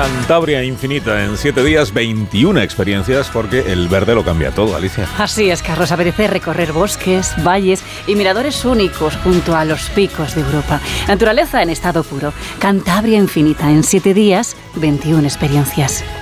Cantabria infinita en 7 días, 21 experiencias, porque el verde lo cambia todo, Alicia. Así es, Carlos, apetece recorrer bosques, valles y miradores únicos junto a los picos de Europa. Naturaleza en estado puro. Cantabria infinita en 7 días, 21 experiencias.